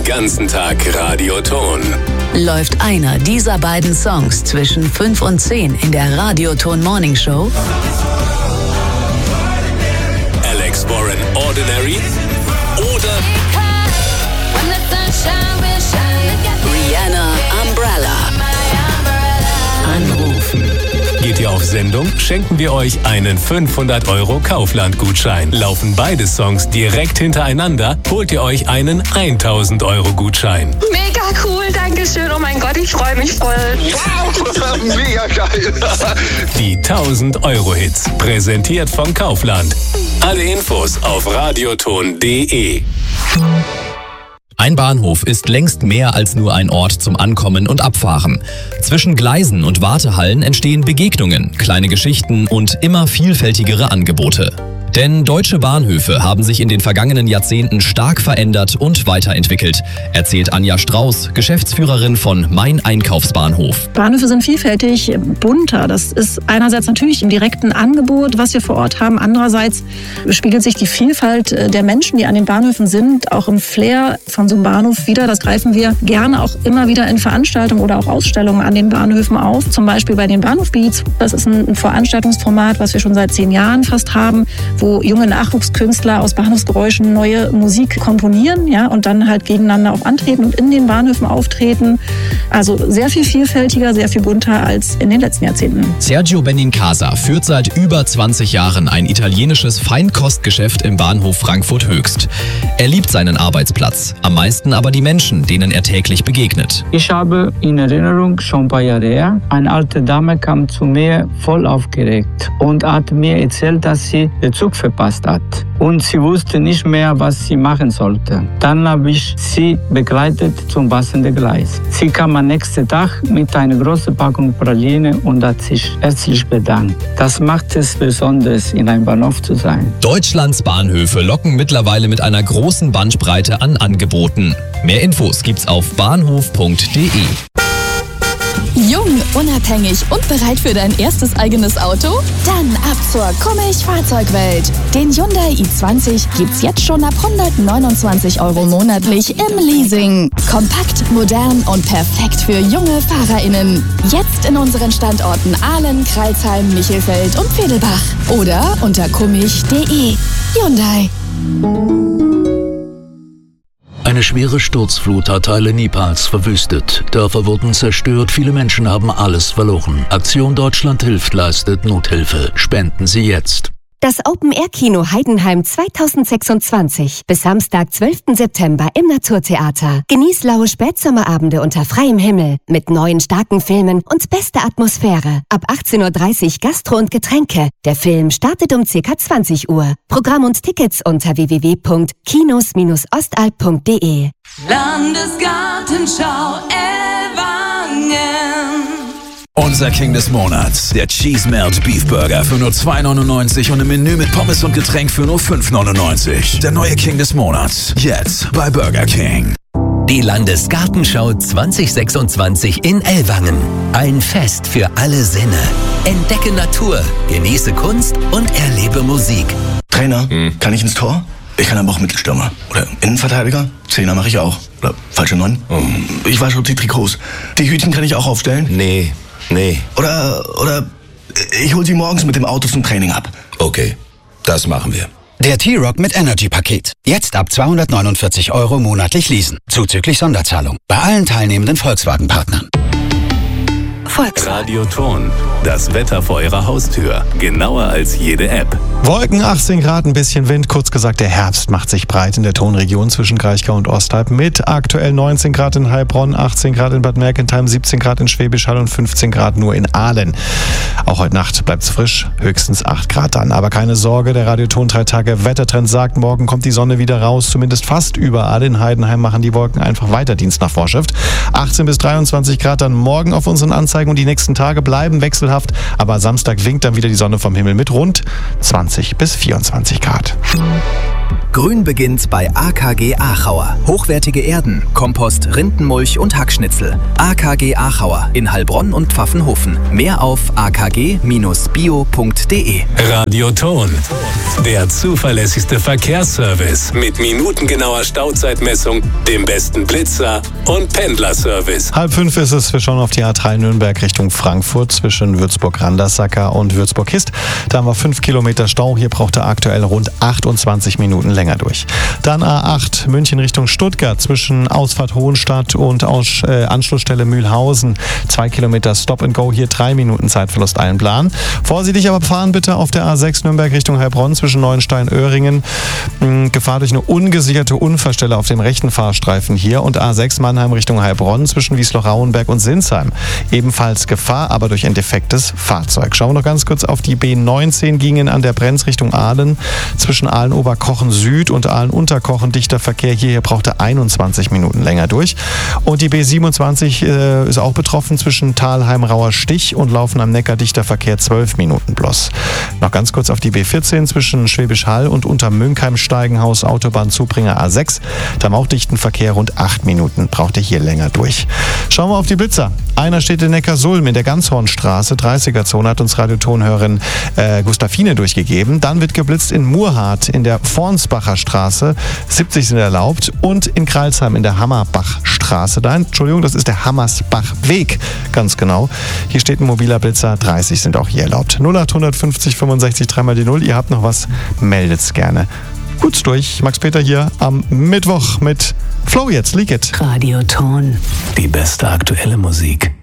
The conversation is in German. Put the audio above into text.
ganzen Tag Radioton. Läuft einer dieser beiden Songs zwischen 5 und 10 in der Radioton Morning Show? Alex Warren, Ordinary? Oder Rihanna, Umbrella? Anrufen. geht ihr auf Sendung, schenken wir euch einen 500€ Kaufland-Gutschein. Laufen beide Songs direkt hintereinander, holt ihr euch einen 1000€ Gutschein. Mega cool, danke schön. Oh mein Gott, ich freue mich voll. Wow, mega geil. Die 1000-Euro-Hits, präsentiert von Kaufland. Alle Infos auf radioton.de. Ein Bahnhof ist längst mehr als nur ein Ort zum Ankommen und Abfahren. Zwischen Gleisen und Wartehallen entstehen Begegnungen, kleine Geschichten und immer vielfältigere Angebote. Denn deutsche Bahnhöfe haben sich in den vergangenen Jahrzehnten stark verändert und weiterentwickelt, erzählt Anja Strauß, Geschäftsführerin von Mein Einkaufsbahnhof. Bahnhöfe sind vielfältig, bunter. Das ist einerseits natürlich im direkten Angebot, was wir vor Ort haben. Andererseits spiegelt sich die Vielfalt der Menschen, die an den Bahnhöfen sind, auch im Flair von so einem Bahnhof wieder. Das greifen wir gerne auch immer wieder in Veranstaltungen oder auch Ausstellungen an den Bahnhöfen auf. Zum Beispiel bei den Bahnhofbeats. Das ist ein Veranstaltungsformat, was wir schon seit 10 Jahren fast haben, wo junge Nachwuchskünstler aus Bahnhofsgeräuschen neue Musik komponieren, ja, und dann halt gegeneinander auch antreten und in den Bahnhöfen auftreten. Also sehr viel vielfältiger, sehr viel bunter als in den letzten Jahrzehnten. Sergio Benincasa führt seit über 20 Jahren ein italienisches Feinkostgeschäft im Bahnhof Frankfurt Höchst. Er liebt seinen Arbeitsplatz, am meisten aber die Menschen, denen er täglich begegnet. Ich habe in Erinnerung, schon ein paar Jahre her, eine alte Dame kam zu mir voll aufgeregt und hat mir erzählt, dass sie den Zug verpasst hat. Und sie wusste nicht mehr, was sie machen sollte. Dann habe ich sie begleitet zum passenden Gleis. Sie kam am nächsten Tag mit einer großen Packung Praline und hat sich herzlich bedankt. Das macht es besonders, in einem Bahnhof zu sein. Deutschlands Bahnhöfe locken mittlerweile mit einer großen Bandbreite an Angeboten. Mehr Infos gibt's auf bahnhof.de. Jung, unabhängig und bereit für dein erstes eigenes Auto? Dann ab zur Kummich-Fahrzeugwelt. Den Hyundai i20 gibt's jetzt schon ab 129 € monatlich im Leasing. Kompakt, modern und perfekt für junge FahrerInnen. Jetzt in unseren Standorten Ahlen, Crailsheim, Michelfeld und Vedelbach. Oder unter kummich.de. Hyundai. Eine schwere Sturzflut hat Teile Nepals verwüstet. Dörfer wurden zerstört, viele Menschen haben alles verloren. Aktion Deutschland hilft leistet Nothilfe. Spenden Sie jetzt. Das Open-Air-Kino Heidenheim 2026 bis Samstag, 12. September im Naturtheater. Genieß laue Spätsommerabende unter freiem Himmel mit neuen starken Filmen und beste Atmosphäre. Ab 18:30 Uhr Gastro und Getränke. Der Film startet um ca. 20 Uhr. Programm und Tickets unter www.kinos-ostalb.de. Landesgartenschau Ellwangen. Unser King des Monats, der Cheese Melt Beef Burger für nur 2,99 und im Menü mit Pommes und Getränk für nur 5,99. Der neue King des Monats, jetzt bei Burger King. Die Landesgartenschau 2026 in Ellwangen. Ein Fest für alle Sinne. Entdecke Natur, genieße Kunst und erlebe Musik. Trainer, kann ich ins Tor? Ich kann aber auch Mittelstürmer. Oder Innenverteidiger? Zehner mache ich auch. Oder falsche 9. Ich wasche die Trikots. Die Hütchen kann ich auch aufstellen? Nee. Oder ich hol sie morgens mit dem Auto zum Training ab. Okay, das machen wir. Der T-Rock mit Energy-Paket. Jetzt ab 249 € monatlich leasen. Zuzüglich Sonderzahlung. Bei allen teilnehmenden Volkswagen-Partnern. Radioton. Das Wetter vor Ihrer Haustür. Genauer als jede App. Wolken, 18 Grad, ein bisschen Wind. Kurz gesagt, der Herbst macht sich breit in der Tonregion zwischen Kraichgau und Ostalb mit aktuell 19 Grad in Heilbronn, 18 Grad in Bad Mergentheim, 17 Grad in Schwäbisch Hall und 15 Grad nur in Ahlen. Auch heute Nacht bleibt es frisch, höchstens 8 Grad dann. Aber keine Sorge, der Radioton 3-Tage-Wettertrend sagt, morgen kommt die Sonne wieder raus, zumindest fast überall. In Heidenheim machen die Wolken einfach weiter Dienst nach Vorschrift. 18 bis 23 Grad dann morgen auf unseren Anzeigen und die nächsten Tage bleiben wechselhaft. Aber Samstag winkt dann wieder die Sonne vom Himmel mit rund 20 bis 24 Grad. Grün beginnt bei AKG Aachauer. Hochwertige Erden, Kompost, Rindenmulch und Hackschnitzel. AKG Aachauer in Heilbronn und Pfaffenhofen. Mehr auf akg-bio.de. Radioton, der zuverlässigste Verkehrsservice mit minutengenauer Stauzeitmessung, dem besten Blitzer und Pendlerservice. 4:30 ist es. Wir schauen auf die A3 Nürnberg Richtung Frankfurt zwischen Würzburg-Randersacker und Würzburg-Hist. Da haben wir 5 Kilometer Stau. Hier braucht er aktuell rund 28 Minuten länger durch. Dann A8 München Richtung Stuttgart zwischen Ausfahrt Hohenstadt und Anschlussstelle Mühlhausen. 2 Kilometer Stop and Go, hier 3 Minuten Zeitverlust einplanen. Vorsichtig aber fahren bitte auf der A6 Nürnberg Richtung Heilbronn zwischen Neuenstein-Öhringen. Gefahr durch eine ungesicherte Unfallstelle auf dem rechten Fahrstreifen hier und A6 Mannheim Richtung Heilbronn zwischen Wiesloch-Rauenberg und Sinsheim. Ebenfalls Gefahr, aber durch ein defektes Fahrzeug. Schauen wir noch ganz kurz auf die B19, gingen an der Brenz Richtung Aalen zwischen Aalen-Oberkochen Süd und Aalen-Unterkochen. Dichter Verkehr hier brauchte 21 Minuten länger durch. Und die B27 ist auch betroffen zwischen Thalheim-Rauer Stich und Laufen am Neckar. Dichter Verkehr 12 Minuten bloß. Noch ganz kurz auf die B14 zwischen Schwäbisch Hall und Untermünkheim-Steigenhaus Autobahnzubringer A6. Da haben wir auch dichten Verkehr, rund 8 Minuten braucht ihr hier länger durch. Schauen wir auf die Blitzer. Einer steht in Neckarsulm in der Ganzhornstraße, 30er-Zone, hat uns Radiotonhörerin Gustafine durchgegeben. Dann wird geblitzt in Murrhardt in der Fornsbacher Straße, 70 sind erlaubt, und in Kreilsheim in der Hammerbachstraße. Entschuldigung, das ist der Hammersbachweg, ganz genau. Hier steht ein mobiler Blitzer, 30 sind auch hier erlaubt. 0850 65 3 mal die 0. Ihr habt noch was, meldet's gerne. Gut's durch. Max Peter hier am Mittwoch mit Flow jetzt, Leak It. Radioton. Die beste aktuelle Musik.